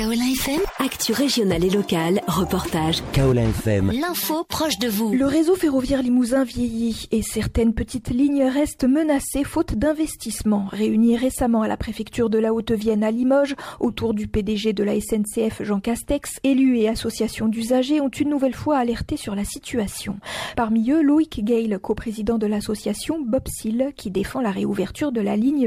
Kaolin FM, actu régionale et locale, reportage. Kaolin FM, L'info proche de vous. Le réseau ferroviaire limousin vieillit et certaines petites lignes restent menacées faute d'investissement. Réunis récemment à la préfecture de la Haute-Vienne à Limoges, autour du PDG de la SNCF Jean Castex, élus et associations d'usagers ont une nouvelle fois alerté sur la situation. Parmi eux, Loïc Gale, coprésident de l'association Bobsil, qui défend la réouverture de la ligne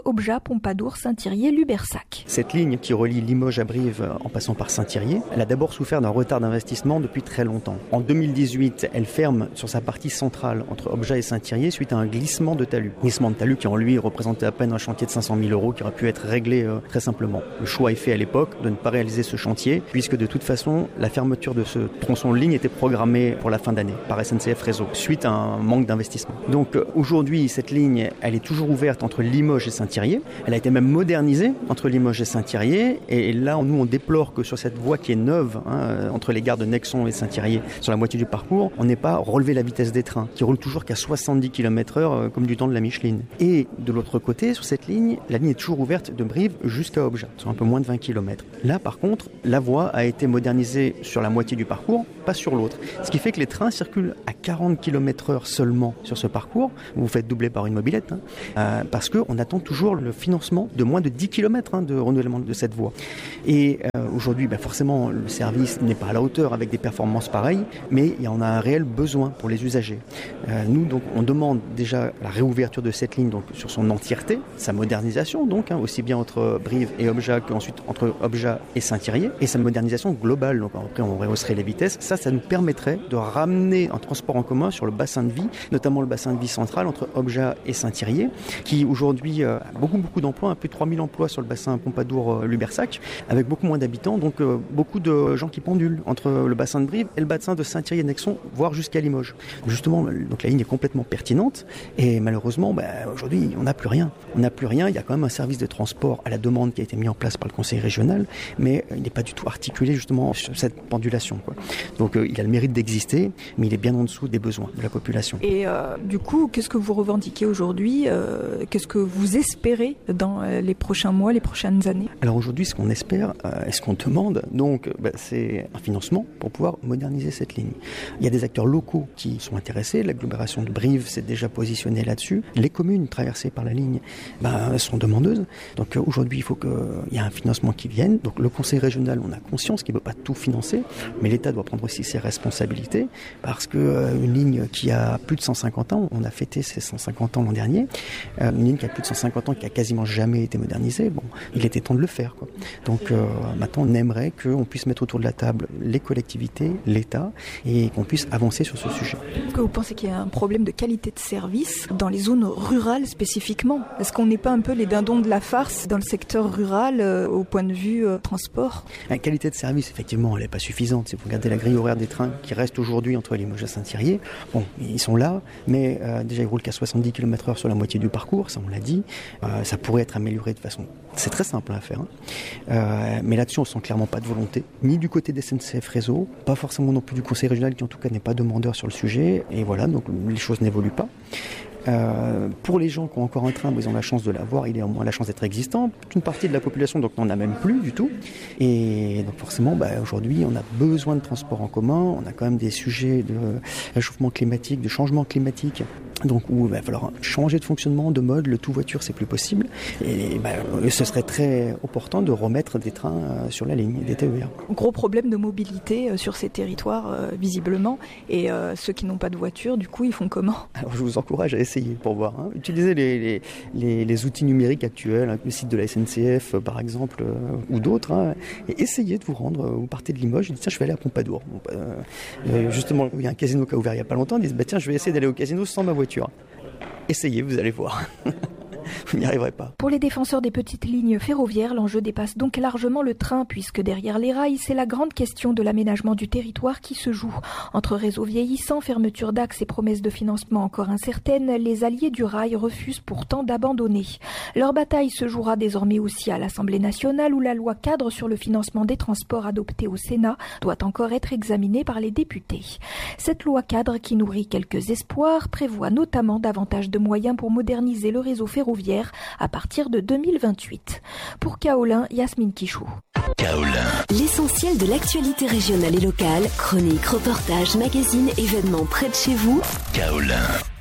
Brive-Obja-Pompadour-Saint-Thirier-Lubersac. Cette ligne qui relie Limoges à Brive en passant par Saint-Thirier, elle a d'abord souffert d'un retard d'investissement depuis très longtemps. En 2018, elle ferme sur sa partie centrale entre Obja et Saint-Thirier suite à un glissement de talus. Glissement de talus qui en lui représentait à peine un chantier de 500 000 € qui aurait pu être réglé très simplement. Le choix est fait à l'époque de ne pas réaliser ce chantier puisque de toute façon la fermeture de ce tronçon de ligne était programmée pour la fin d'année par SNCF Réseau suite à un manque d'investissement. Donc aujourd'hui cette ligne elle est toujours ouverte entre Limoges et Saint-Thirier. Elle a été même modernisée entre Limoges et Saint-Thirier et là nous on déplore que sur cette voie qui est neuve entre les gares de Nexon et Saint-Thirier sur la moitié du parcours on n'ait pas relevé la vitesse des trains qui roulent toujours qu'à 70 km/h comme du temps de la Micheline. Et de l'autre côté sur cette ligne la ligne est toujours ouverte de Brive jusqu'à Obja sur un peu moins de 20 km. Là par contre la voie a été modernisée sur la moitié du parcours, pas sur l'autre. Ce qui fait que les trains circulent à 40 km/h seulement sur ce parcours. Vous vous faites doubler par une mobilette parce qu'on attend toujours le financement de moins de 10 km de renouvellement de cette voie. Et aujourd'hui, forcément, le service n'est pas à la hauteur avec des performances pareilles, mais il y en a un réel besoin pour les usagers. Nous, donc, on demande déjà la réouverture de cette ligne donc, sur son entièreté, sa modernisation, donc, aussi bien entre Brive et Obja qu'ensuite entre Obja et Saint-Thirier, et sa modernisation globale. Donc, après, on rehausserait les vitesses. Ça nous permettrait de ramener un transport en commun sur le bassin de vie, notamment le bassin de vie central entre Obja et Saint-Thirier, qui aujourd'hui a beaucoup d'emplois, plus de 3000 emplois sur le bassin Pompadour-Lubersac, avec beaucoup moins d'habitants, donc beaucoup de gens qui pendulent entre le bassin de Brive et le bassin de Saint-Thirier-Nexon, voire jusqu'à Limoges. Justement, donc la ligne est complètement pertinente et malheureusement, aujourd'hui, on n'a plus rien. Il y a quand même un service de transport à la demande qui a été mis en place par le conseil régional, mais il n'est pas du tout articulé justement sur cette pendulation, quoi. Donc il a le mérite d'exister, mais il est bien en dessous des besoins de la population. Et du coup, qu'est-ce que vous revendiquez aujourd'hui ? Qu'est-ce que vous espérez dans les prochains mois, les prochaines années ? Alors aujourd'hui, ce qu'on espère et ce qu'on demande, donc, c'est un financement pour pouvoir moderniser cette ligne. Il y a des acteurs locaux qui sont intéressés. L'agglomération de Brive s'est déjà positionnée là-dessus. Les communes traversées par la ligne sont demandeuses. Donc aujourd'hui, il faut qu'il y ait un financement qui vienne. Donc le conseil régional, on a conscience qu'il ne peut pas tout financer, mais l'État doit prendre aussi ses responsabilités parce qu'une ligne qui a plus de 150 ans, on a fêté ses 150 ans l'an dernier, une ligne qui a plus de 150 ans, qui a quasiment jamais été modernisée, il était temps de le faire, quoi. Donc maintenant on aimerait qu'on puisse mettre autour de la table les collectivités, l'État, et qu'on puisse avancer sur ce sujet. Est-ce que vous pensez qu'il y a un problème de qualité de service dans les zones rurales spécifiquement ? Est-ce qu'on n'est pas un peu les dindons de la farce dans le secteur rural au point de vue transport ? La qualité de service, effectivement, elle n'est pas suffisante. Si vous regardez la grille horaire des trains qui restent aujourd'hui entre Limoges et Saint-Thirier, ils sont là, mais déjà ils roulent qu'à 70 km/h sur la moitié du parcours, ça on l'a dit. Ça pourrait être amélioré de façon... C'est très simple à faire. Mais là-dessus, on ne sent clairement pas de volonté, ni du côté des SNCF Réseau, pas forcément non plus du conseil régional qui en tout cas n'est pas demandeur sur le sujet. Et voilà, donc les choses n'évoluent pas. Pour les gens qui ont encore un train, ils ont la chance de l'avoir, il a au moins la chance d'être existant. Toute une partie de la population donc n'en a même plus du tout. Et donc forcément, aujourd'hui, on a besoin de transport en commun. On a quand même des sujets de réchauffement climatique, de changement climatique. Donc où il va falloir changer de fonctionnement, de mode, le tout voiture c'est plus possible et ce serait très opportun de remettre des trains sur la ligne, des TER. Gros problème de mobilité sur ces territoires visiblement et ceux qui n'ont pas de voiture du coup ils font comment ? Alors je vous encourage à essayer pour voir. Utilisez les outils numériques actuels, le site de la SNCF par exemple ou d'autres et essayez de vous rendre, vous partez de Limoges et dites tiens je vais aller à Pompadour. Justement il y a un casino qui a ouvert il n'y a pas longtemps, ils disent tiens je vais essayer d'aller au casino sans ma voiture. Essayez, vous allez voir. Vous n'y arriverez pas. Pour les défenseurs des petites lignes ferroviaires, l'enjeu dépasse donc largement le train puisque derrière les rails, c'est la grande question de l'aménagement du territoire qui se joue. Entre réseaux vieillissants, fermeture d'axes et promesses de financement encore incertaines, les alliés du rail refusent pourtant d'abandonner. Leur bataille se jouera désormais aussi à l'Assemblée nationale où la loi cadre sur le financement des transports adoptée au Sénat doit encore être examinée par les députés. Cette loi cadre qui nourrit quelques espoirs prévoit notamment davantage de moyens pour moderniser le réseau ferroviaire à partir de 2028. Pour Kaolin, Yasmine Kichou. Kaolin. L'essentiel de l'actualité régionale et locale, chroniques, reportages, magazines, événements près de chez vous. Kaolin.